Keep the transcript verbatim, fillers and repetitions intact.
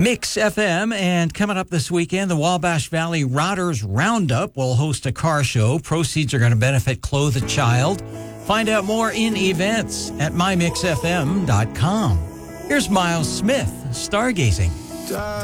Mix F M, and coming up this weekend, the Wabash Valley Routers Roundup will host a car show. Proceeds are going to benefit Clothe a Child. Find out more in events at my mix f m dot com. Here's Miles Smith, Stargazing.